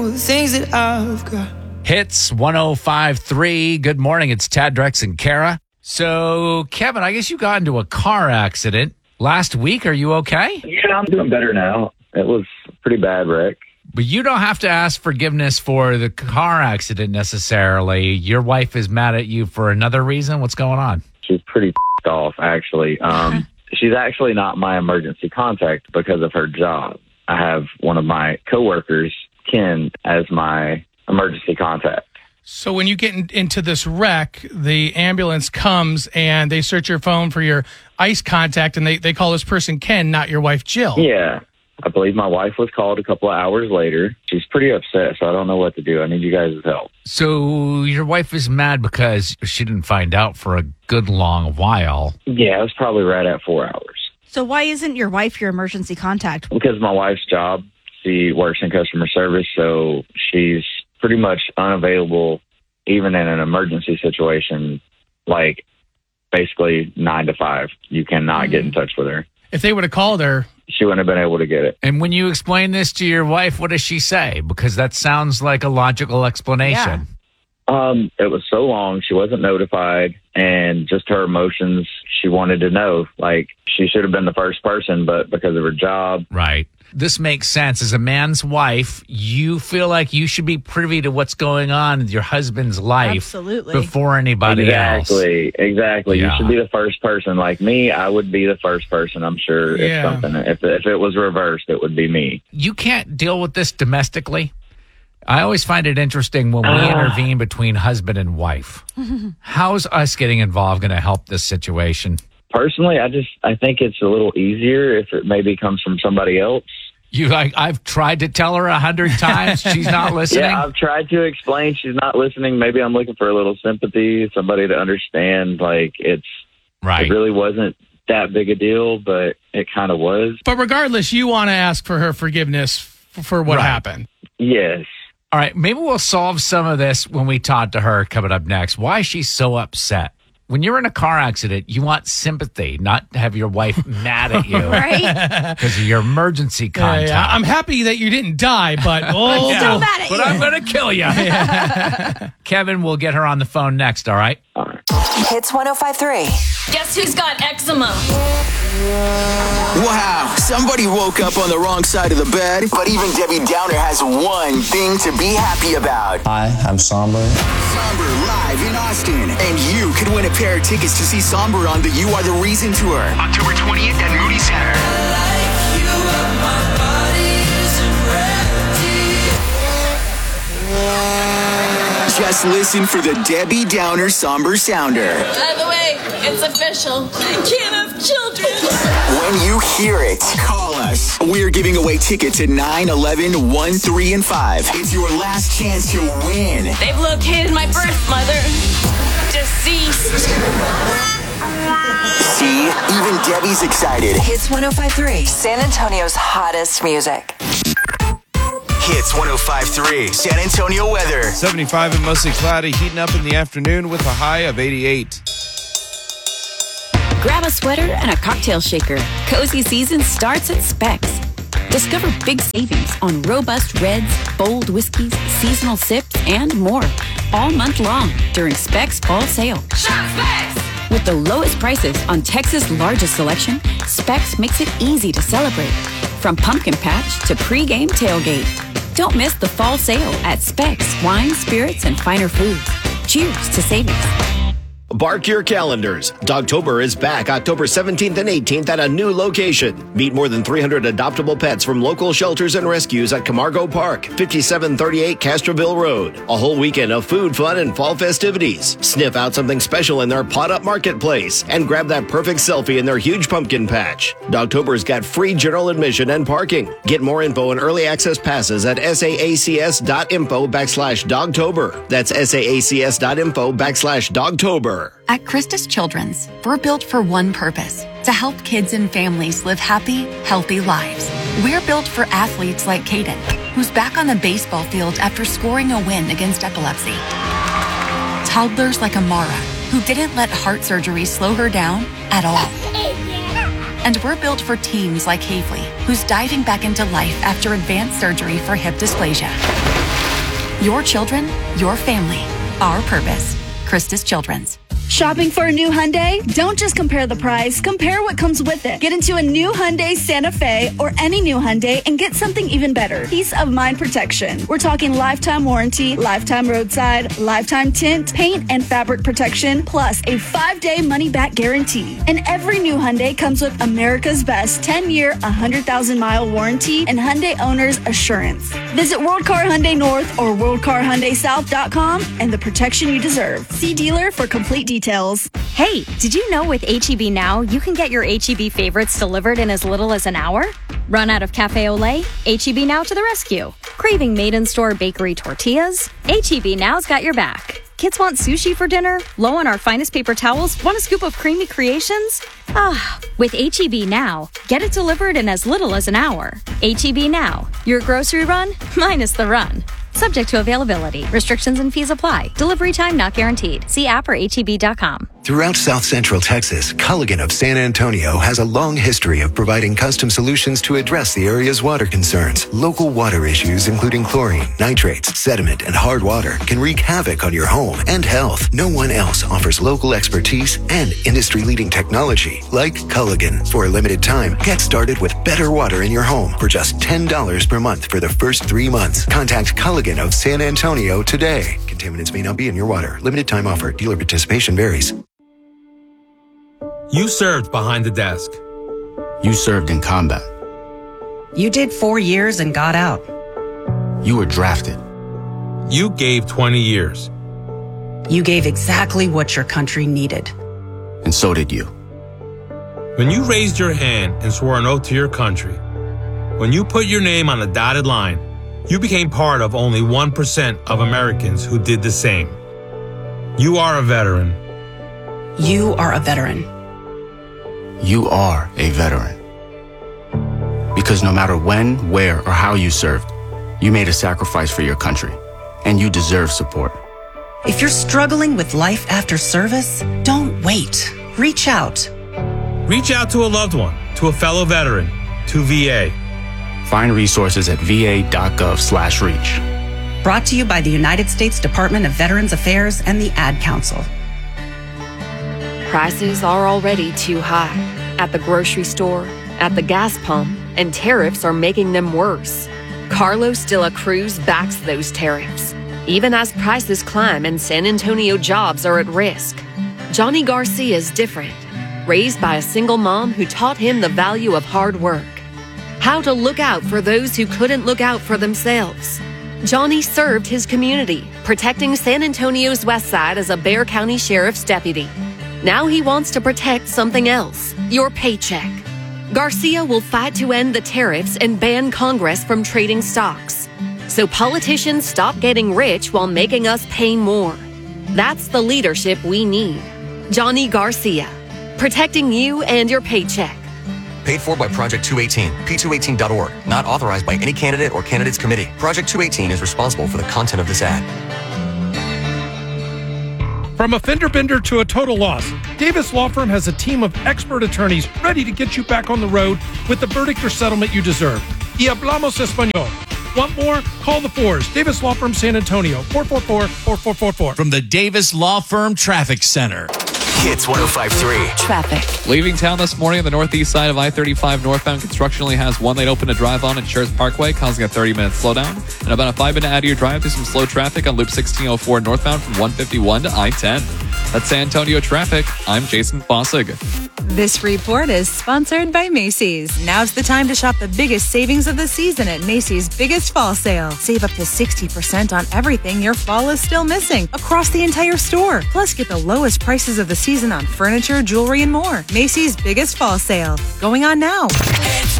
The things that I've got. Hits 105.3. Good morning. It's Tad, Drex, and Kara. So, Kevin, I guess you got into a car accident last week. Are you okay? Yeah, I'm doing better now. It was a pretty bad wreck. But you don't have to ask forgiveness for the car accident necessarily. Your wife is mad at you for another reason. What's going on? She's pretty off, actually. She's actually not my emergency contact because of her job. I have one of my coworkers, Ken, as my emergency contact. So when you get into this wreck, the ambulance comes and they search your phone for your ICE contact, and they call this person Ken, not your wife Jill. Yeah. I believe my wife was called a couple of hours later. She's pretty upset, so I don't know what to do. I need you guys' help. So your wife is mad because she didn't find out for a good long while. Yeah, it was probably right at 4 hours. So why isn't your wife your emergency contact? Because my wife's job, she works in customer service, so she's pretty much unavailable even in an emergency situation, like basically 9 to 5. You cannot get in touch with her. If they would have called her, she wouldn't have been able to get it. And when you explain this to your wife, what does she say? Because that sounds like a logical explanation. It was so long, she wasn't notified, and just her emotions, she wanted to know. Like, she should have been the first person, but because of her job. Right. This makes sense. As a man's wife, you feel like you should be privy to what's going on in your husband's life. Absolutely. Before anybody else. Exactly. Yeah. You should be the first person. Like me, I would be the first person, I'm sure. Yeah. If it was reversed, it would be me. You can't deal with this domestically. I always find it interesting when we intervene between husband and wife. How's us getting involved going to help this situation? Personally, I think it's a little easier if it maybe comes from somebody else. I've tried to tell her 100 times. She's not listening. Yeah, I've tried to explain. She's not listening. Maybe I'm looking for a little sympathy, somebody to understand. Like, it really wasn't that big a deal, but it kind of was. but regardless, you want to ask for her forgiveness for what happened. Yes. All right, maybe we'll solve some of this when we talk to her coming up next. Why is she so upset? When you're in a car accident, you want sympathy, not to have your wife mad at you. Right? Because of your emergency contact. Yeah. I'm happy that you didn't die, but Still mad at But you. I'm going to kill you. Kevin, we'll get her on the phone next, all right? Hits 105.3. Guess who's got eczema? Wow, somebody woke up on the wrong side of the bed. But even Debbie Downer has one thing to be happy about. Hi, I'm Somber. Somber live in Austin. And you could win a pair of tickets to see Somber on the You Are the Reason tour. October 20th at Moody Center. Just listen for the Debbie Downer Somber Sounder. By the way, it's official. I can't have children. When you hear it, call us. We're giving away tickets at 9, 11, 1, 3, and 5. It's your last chance to win. They've located my birth mother. Deceased. See, even Debbie's excited. Hits 105.3. San Antonio's hottest music. Hits 105.3. San Antonio weather. 75 and mostly cloudy, heating up in the afternoon with a high of 88. Grab a sweater and a cocktail shaker. Cozy season starts at Specs. Discover big savings on robust reds, bold whiskeys, seasonal sips, and more. All month long during Specs Fall Sale. Shop Specs! With the lowest prices on Texas' largest selection, Specs makes it easy to celebrate. From pumpkin patch to pre-game tailgate. Don't miss the fall sale at Specs Wine, Spirits, and Finer Foods. Cheers to savings. Bark your calendars. Dogtober is back October 17th and 18th at a new location. Meet more than 300 adoptable pets from local shelters and rescues at Camargo Park, 5738 Castroville Road. A whole weekend of food, fun, and fall festivities. Sniff out something special in their pot-up marketplace and grab that perfect selfie in their huge pumpkin patch. Dogtober's got free general admission and parking. Get more info and early access passes at saacs.info/Dogtober. That's saacs.info/Dogtober. At Christus Children's, we're built for one purpose, to help kids and families live happy, healthy lives. We're built for athletes like Caden, who's back on the baseball field after scoring a win against epilepsy. Toddlers like Amara, who didn't let heart surgery slow her down at all. And we're built for teens like Havely, who's diving back into life after advanced surgery for hip dysplasia. Your children, your family, our purpose. Christus Children's. Shopping for a new Hyundai? Don't just compare the price, compare what comes with it. Get into a new Hyundai Santa Fe or any new Hyundai and get something even better. Peace of mind protection. We're talking lifetime warranty, lifetime roadside, lifetime tint, paint, and fabric protection, plus a 5-day money-back guarantee. And every new Hyundai comes with America's best 10-year, 100,000-mile warranty and Hyundai Owner's Assurance. Visit World Car Hyundai North or WorldCarHyundaiSouth.com and the protection you deserve. See dealer for complete details. Hey, did you know with H-E-B Now, you can get your H-E-B favorites delivered in as little as an hour? Run out of Cafe Olay? H-E-B Now to the rescue. Craving made-in-store bakery tortillas? H-E-B Now's got your back. Kids want sushi for dinner? Low on our finest paper towels? Want a scoop of creamy creations? With H-E-B Now, get it delivered in as little as an hour. H-E-B Now, your grocery run minus the run. Subject to availability. Restrictions and fees apply. Delivery time not guaranteed. See app or HEB.com. Throughout South Central Texas, Culligan of San Antonio has a long history of providing custom solutions to address the area's water concerns. Local water issues, including chlorine, nitrates, sediment, and hard water, can wreak havoc on your home and health. No one else offers local expertise and industry-leading technology like Culligan. For a limited time, get started with better water in your home for just $10 per month for the first 3 months. Contact Culligan of San Antonio today. Contaminants may not be in your water. Limited time offer. Dealer participation varies. You served behind the desk. You served in combat. You did 4 years and got out. You were drafted. You gave 20 years. You gave exactly what your country needed. And so did you. When you raised your hand and swore an oath to your country, when you put your name on a dotted line, you became part of only 1% of Americans who did the same. You are a veteran. You are a veteran. You are a veteran. Because no matter when, where, or how you served, you made a sacrifice for your country, and you deserve support. If you're struggling with life after service, don't wait. Reach out. Reach out to a loved one, to a fellow veteran, to VA. Find resources at va.gov/reach. Brought to you by the United States Department of Veterans Affairs and the Ad Council. Prices are already too high at the grocery store, at the gas pump, and tariffs are making them worse. Carlos de la Cruz backs those tariffs, even as prices climb and San Antonio jobs are at risk. Johnny Garcia is different, raised by a single mom who taught him the value of hard work, how to look out for those who couldn't look out for themselves. Johnny served his community, protecting San Antonio's west side as a Bexar County Sheriff's deputy. Now he wants to protect something else, your paycheck. Garcia will fight to end the tariffs and ban Congress from trading stocks, so politicians stop getting rich while making us pay more. That's the leadership we need. Johnny Garcia, protecting you and your paycheck. Paid for by Project 218, p218.org. Not authorized by any candidate or candidates committee. Project 218 is responsible for the content of this ad. From a fender bender to a total loss, Davis Law Firm has a team of expert attorneys ready to get you back on the road with the verdict or settlement you deserve. Y hablamos español. Want more? Call the Fours. Davis Law Firm San Antonio, 444-4444. From the Davis Law Firm Traffic Center. Hits 105.3. Traffic. Leaving town this morning on the northeast side of I-35 northbound, construction only has one lane open to drive on Insurance Parkway, causing a 30-minute slowdown. And about a 5-minute out of your drive through some slow traffic on Loop 1604 northbound from 151 to I-10. That's San Antonio traffic. I'm Jason Fossig. This report is sponsored by Macy's. Now's the time to shop the biggest savings of the season at Macy's Biggest Fall Sale. Save up to 60% on everything your fall is still missing across the entire store. Plus, get the lowest prices of the season on furniture, jewelry, and more. Macy's Biggest Fall Sale. Going on now.